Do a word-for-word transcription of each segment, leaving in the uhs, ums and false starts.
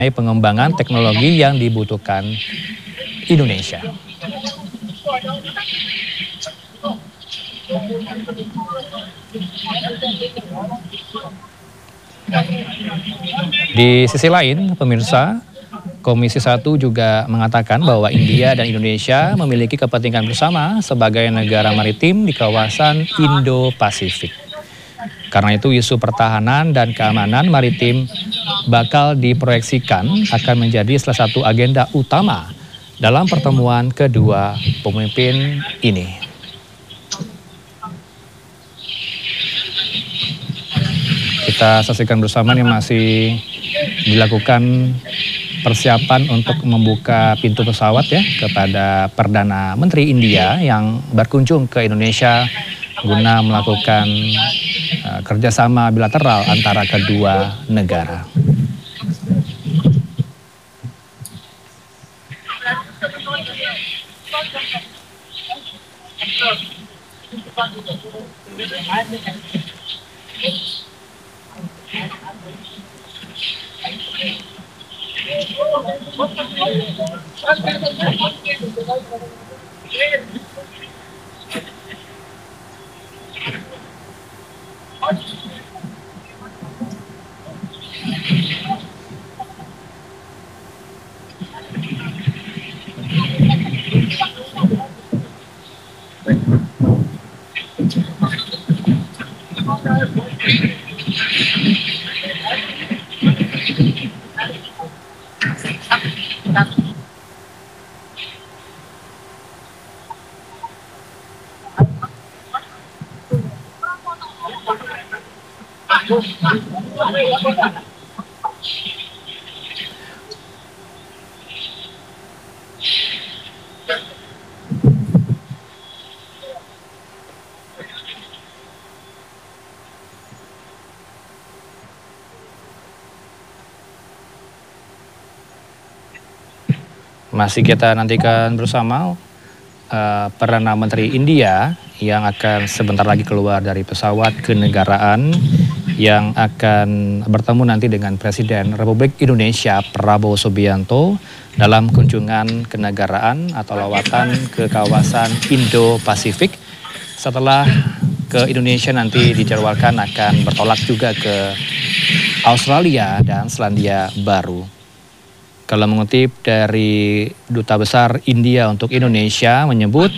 pengembangan teknologi yang dibutuhkan Indonesia. Di sisi lain, pemirsa, Komisi satu juga mengatakan bahwa India dan Indonesia memiliki kepentingan bersama sebagai negara maritim di kawasan Indo-Pasifik. Karena itu isu pertahanan dan keamanan maritim bakal diproyeksikan akan menjadi salah satu agenda utama dalam pertemuan kedua pemimpin ini. Kita saksikan bersama nih masih dilakukan persiapan untuk membuka pintu pesawat ya kepada Perdana Menteri India yang berkunjung ke Indonesia guna melakukan uh, kerjasama bilateral antara kedua negara. Masih kita nantikan bersama uh, Perdana Menteri India yang akan sebentar lagi keluar dari pesawat kenegaraan yang akan bertemu nanti dengan Presiden Republik Indonesia Prabowo Subianto dalam kunjungan kenegaraan atau lawatan ke kawasan Indo-Pasifik. Setelah ke Indonesia nanti dijadwalkan akan bertolak juga ke Australia dan Selandia Baru. Kalau mengutip dari Duta Besar India untuk Indonesia menyebut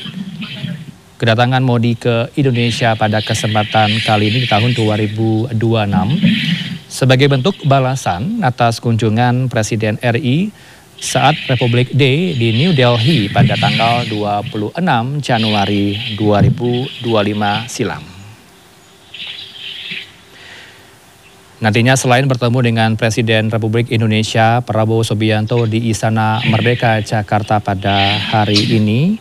kedatangan Modi ke Indonesia pada kesempatan kali ini di tahun dua ribu dua puluh enam sebagai bentuk balasan atas kunjungan Presiden R I saat Republic Day di New Delhi pada tanggal dua puluh enam Januari dua ribu dua puluh lima silam. Nantinya selain bertemu dengan Presiden Republik Indonesia Prabowo Subianto di Istana Merdeka Jakarta pada hari ini,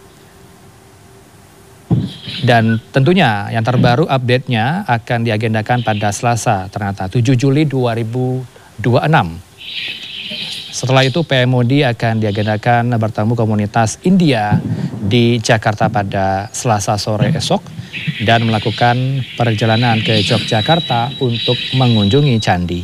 dan tentunya yang terbaru update-nya akan diagendakan pada Selasa ternyata tujuh Juli dua ribu dua puluh enam. Setelah itu P M Modi akan diagendakan bertemu komunitas India di Jakarta pada Selasa sore esok dan melakukan perjalanan ke Yogyakarta untuk mengunjungi candi.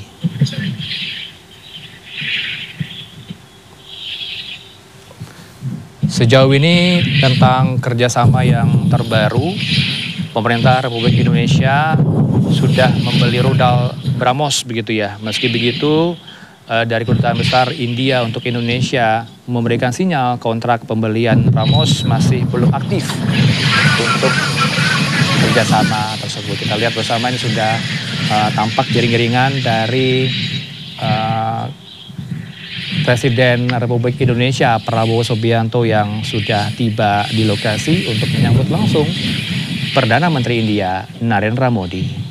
Sejauh ini tentang kerjasama yang terbaru, pemerintah Republik Indonesia sudah membeli rudal BrahMos begitu ya. Meski begitu, dari Kedutaan Besar India untuk Indonesia memberikan sinyal kontrak pembelian BrahMos masih belum aktif untuk kerjasama tersebut. Kita lihat bersama ini sudah uh, tampak jaring-jaringan dari uh, Presiden Republik Indonesia Prabowo Subianto yang sudah tiba di lokasi untuk menyambut langsung Perdana Menteri India Narendra Modi.